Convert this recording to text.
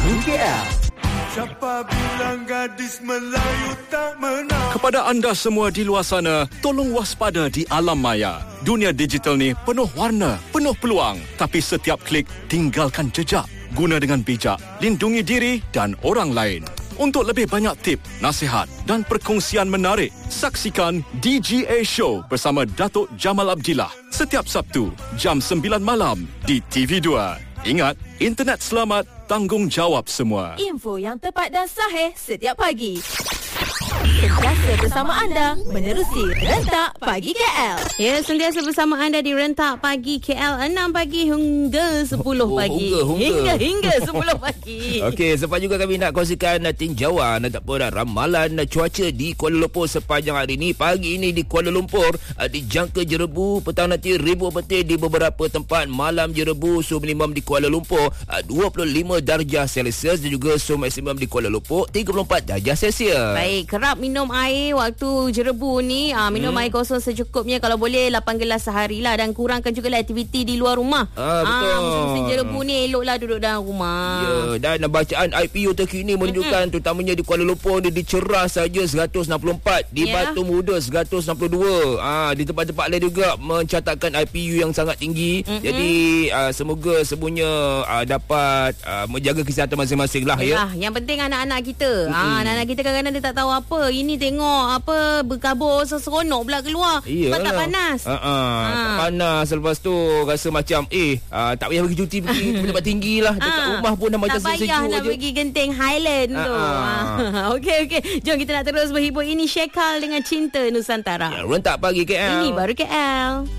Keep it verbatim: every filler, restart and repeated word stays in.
Pagi K L. Siapa bilang gadis Melayu tak menang? Kepada anda semua di luar sana, tolong waspada di alam maya. Dunia digital ni penuh warna, penuh peluang. Tapi setiap klik, tinggalkan jejak. Guna dengan bijak, lindungi diri dan orang lain. Untuk lebih banyak tip, nasihat dan perkongsian menarik, saksikan D G A Show bersama Datuk Jamal Abdillah setiap Sabtu, jam sembilan malam di T V dua. Ingat, internet selamat, tanggungjawab semua. Info yang tepat dan sahih setiap pagi. Sentiasa bersama anda menerusi Rentak Pagi K L. Ya, sentiasa bersama anda di Rentak Pagi K L enam pagi hingga sepuluh pagi. Oh, hingga, hingga hingga sepuluh pagi. Okey, sempat juga kami nak kongsikan uh, tinjauan ataupun uh, ramalan uh, cuaca di Kuala Lumpur sepanjang hari ini. Pagi ini di Kuala Lumpur uh, dijangka jerebu, petang nanti ribuan petir di beberapa tempat, malam jerebu, suhu minimum di Kuala Lumpur uh, dua puluh lima darjah Celsius dan juga suhu maksimum di Kuala Lumpur tiga puluh empat darjah Celsius. Baik, kerap minum air waktu jerebu ni. Aa, minum hmm. air kosong secukupnya, kalau boleh lapan gelas sehari lah, dan kurangkan juga lah aktiviti di luar rumah. Ah, betul. Aa, musim jerebu ni eloklah duduk dalam rumah. Ya, dan bacaan I P U terkini menunjukkan mm-hmm. terutamanya di Kuala Lumpur dia dicerah saja seratus enam puluh empat, di yeah. Batu Muda seratus enam puluh dua. Ah, di tempat-tempat lain juga mencatatkan I P U yang sangat tinggi. Mm-hmm. Jadi uh, semoga semuanya uh, dapat uh, menjaga kesihatan masing-masing lah. Yalah, ya. yang penting anak-anak kita. Mm-hmm. Ah, anak-anak kita kadang-kadang dia tak tahu apa. Ini tengok apa berkabur seronok pula keluar. Iyalah. Sebab tak panas. Uh-uh, ha. Tak panas. Lepas tu rasa macam eh uh, tak payah pergi cuti pergi tempat tinggi lah. Dekat ha. rumah pun dah macam sejuk je. Tak payah nak pergi Genting Highland tu. Ha. Okey okey. Jom kita nak terus berhibur. Ini Shekal dengan Cinta Nusantara. Ya, Rentak Pagi K L. Ini baru K L.